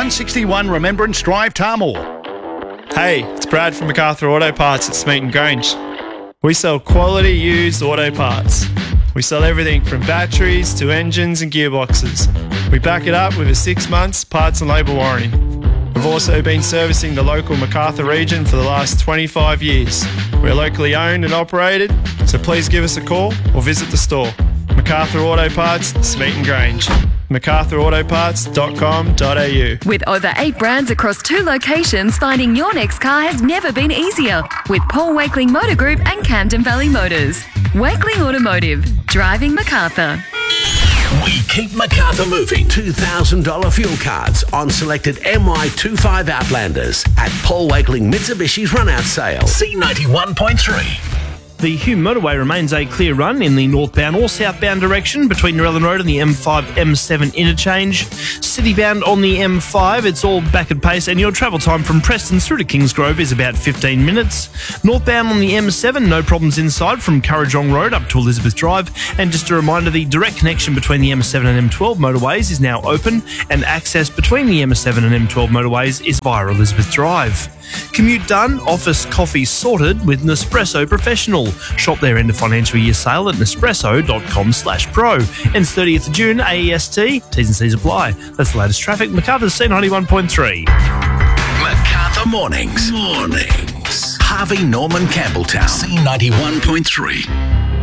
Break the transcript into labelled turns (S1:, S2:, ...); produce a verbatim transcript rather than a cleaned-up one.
S1: one sixty-one Remembrance Drive, Tamworth.
S2: Hey, it's Brad from MacArthur Auto Parts at Smeaton Grange. We sell quality used auto parts. We sell everything from batteries to engines and gearboxes. We back it up with a six months parts and labour warranty. We've also been servicing the local MacArthur region for the last twenty-five years. We're locally owned and operated, so please give us a call or visit the store. MacArthur Auto Parts, Smeaton Grange. macarthur auto parts dot com dot a u.
S3: With over eight brands across two locations, finding your next car has never been easier. With Paul Wakeling Motor Group and Camden Valley Motors. Wakeling Automotive. Driving MacArthur.
S4: We keep MacArthur moving. two thousand dollars fuel cards on selected M Y twenty-five Outlanders at Paul Wakeling Mitsubishi's run-out sale. C ninety-one point three.
S5: The Hume motorway remains a clear run in the northbound or southbound direction between Narellan Road and the M five M seven interchange. Citybound on the M five, it's all back at pace, and your travel time from Preston through to Kingsgrove is about fifteen minutes. Northbound on the M seven, no problems inside from Currajong Road up to Elizabeth Drive. And just a reminder, the direct connection between the M seven and M twelve motorways is now open, and access between the M seven and M twelve motorways is via Elizabeth Drive. Commute done, office coffee sorted with Nespresso Professional. Shop their end of financial year sale at nespresso dot com slash pro. Ends thirtieth of June, A E S T. T's and C's apply. That's the latest traffic. MacArthur C ninety-one point three.
S4: MacArthur Mornings. Mornings. Harvey Norman Campbelltown. C ninety-one point three.